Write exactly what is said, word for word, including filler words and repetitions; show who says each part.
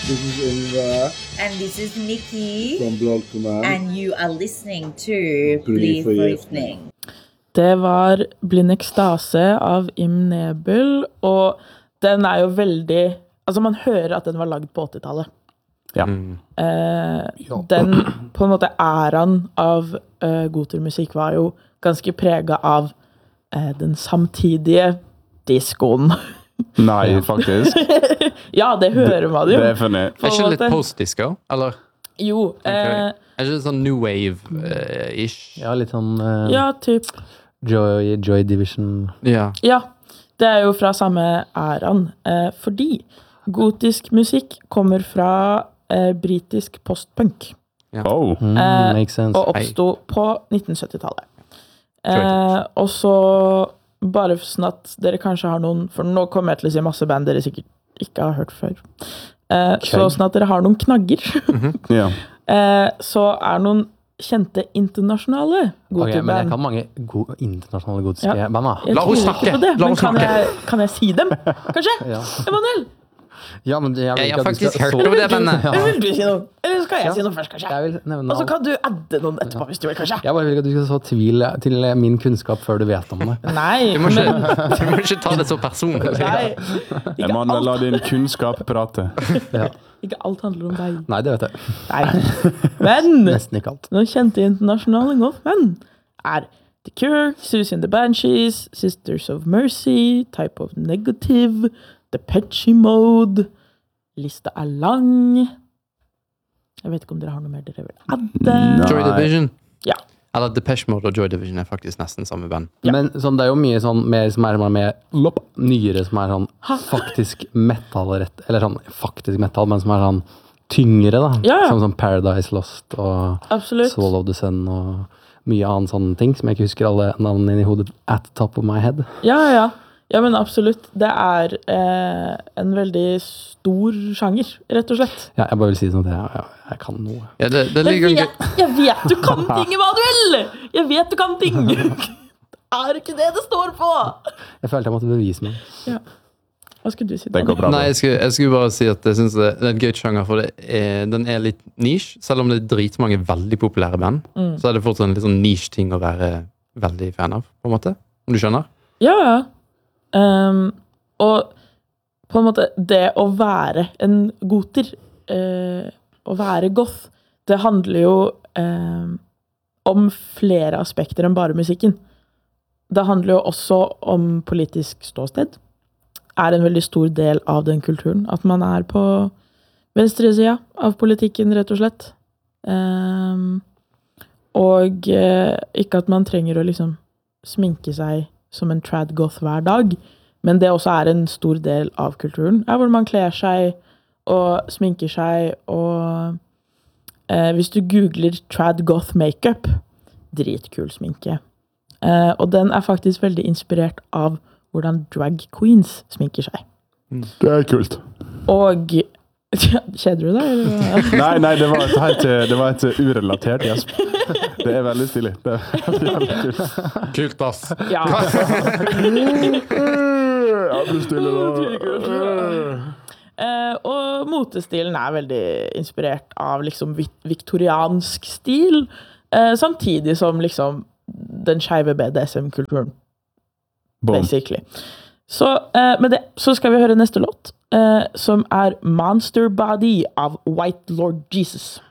Speaker 1: This is Ingvar.
Speaker 2: And this is Nikki.
Speaker 1: From Blog Command.
Speaker 2: And you are listening to Blyforgiftning.
Speaker 3: Det var Blind Ekstase av Im Nebel, og den er jo veldig... Altså, man hører at den var lagd på åttitallet.
Speaker 4: Ja.
Speaker 3: Eh, den, på en måte, æraen av uh, gotermusikk var jo ganske preget av uh, den samtidige diskoen.
Speaker 4: Nei, faktisk.
Speaker 3: Ja, det hører man jo.
Speaker 4: Det er funny.
Speaker 5: Er ikke litt post-disco, eller?
Speaker 3: Jo. Eh,
Speaker 5: er ikke sånn new wave-ish? Uh,
Speaker 6: ja, litt sånn... Uh,
Speaker 3: ja, typ.
Speaker 6: Joy, Joy Division.
Speaker 5: Ja.
Speaker 3: Ja, det er jo fra samme æraen. Eh, fordi gotisk musikk kommer fra eh, britisk postpunk.
Speaker 5: Ja.
Speaker 4: Oh.
Speaker 6: Mm,
Speaker 3: eh,
Speaker 6: makes sense.
Speaker 3: Og oppstod på nitten sytti-tallet. Eh, og så bare sånn at dere kanskje har noen, for nå kommer jeg til å si masse band dere sikkert ikke har hørt før. Eh, okay. Så sånn at dere har noen knagger.
Speaker 4: Mm-hmm. Ja.
Speaker 3: eh, så er noen kjente internasjonale godeband.
Speaker 6: Okay, men jeg kan mange gode, internasjonale gotiske
Speaker 3: ja.
Speaker 6: band da.
Speaker 5: La oss snakke!
Speaker 3: Det,
Speaker 5: La oss
Speaker 3: kan,
Speaker 5: snakke.
Speaker 3: jeg, kan jeg si dem? Kanskje? Ja. Emanuel?
Speaker 6: Ja, men jeg,
Speaker 5: jeg, jeg har faktisk hørt om det bandet.
Speaker 3: Ja. Vil du si noe? Eller skal jeg ja. si noe først, kanskje?
Speaker 6: Jeg vil nevne
Speaker 3: og så kan du adde noen etterpå, ja. hvis du vil, kanskje?
Speaker 6: Jeg bare vil ikke at du skal så tvil til min kunnskap før du vet om det.
Speaker 3: Nei.
Speaker 5: Du må ikke, men... du må ikke ta det så personlig.
Speaker 3: Nei.
Speaker 4: Emanuel, la din kunnskap prate.
Speaker 6: Ja.
Speaker 3: Ikke alt handler om deg.
Speaker 6: Nei, det vet jeg.
Speaker 3: Nei. Men
Speaker 6: nesten ikke alt.
Speaker 3: Noen kjente internasjonale gothmenn er The Cure, Susie and the Banshees, Sisters of Mercy, Type of Negative, Depeche Mode. Lista er lang. Jeg vet ikke om dere har noe mer dere vil adde.
Speaker 5: Joy Division.
Speaker 3: Ja.
Speaker 5: Eller Depeche Mode og Joy Division er faktisk nesten samme band.
Speaker 6: Ja. Men sånn, det er jo mye sånn mer som er mer lopp, nyere som er sånn faktisk metal-rett, eller sånn faktisk metal, men som er sånn tyngre da.
Speaker 3: Ja, ja.
Speaker 6: Som sånn Paradise Lost og
Speaker 3: Absolutt.
Speaker 6: Soul of the Sun og mye annen sånne ting som jeg ikke husker alle navnene inn i hodet at the top of my head.
Speaker 3: Ja, ja. Ja, men absolutt. Det er eh, en veldig stor sjanger, rett og slett.
Speaker 6: Ja, jeg bare vil si sånn at jeg, jeg, jeg kan noe.
Speaker 5: Ja, det, det ligger...
Speaker 3: jeg, vet, jeg vet du kan ting, Emanuel! Jeg vet du kan ting! Er ikke det det står på?
Speaker 6: Jeg følte jeg måtte bevise meg.
Speaker 3: Ja. Hva skulle du si?
Speaker 4: Det går bra.
Speaker 5: Nei, jeg skulle, jeg skulle bare si at jeg synes det, det er en gøy sjanger, for det er, den er litt niche. Selv om det er dritmange veldig populære band, mm. så er det fortsatt en litt sånn niche-ting å være veldig fan av, på en måte. Om du skjønner?
Speaker 3: Ja, ja. Um, og på en måte det å være en goter uh, å være goth det handler jo um, om flere aspekter enn bare musikken. Det handler jo også om politisk ståsted er en veldig stor del av den kulturen at man er på venstre sida av politikken rett og slett um, og uh, ikke at man trenger å liksom sminke seg som en trad goth hver dag, men det også er en stor del av kulturen, er hvor man kler seg og sminker seg, og eh, hvis du googler trad goth makeup, dritkul sminke. Eh, og den er faktisk veldig inspirert av hvordan drag queens sminker seg.
Speaker 4: Det er kult.
Speaker 3: Og kjeder du deg?
Speaker 4: nei, nei, det var et, helt, det var et urelatert gjesp. Det er veldig stilig. Det er veldig kult.
Speaker 5: Kult, ass.
Speaker 3: Ja.
Speaker 4: Ja, du stille da.
Speaker 3: Uh, og motestilen er veldig inspirert av liksom viktoriansk stil, uh, samtidig som liksom den skeive B D S M-kulturen. Basically. Så uh, med det så skal vi høre neste låt, uh, som er Monster Body av White Lord Jesus.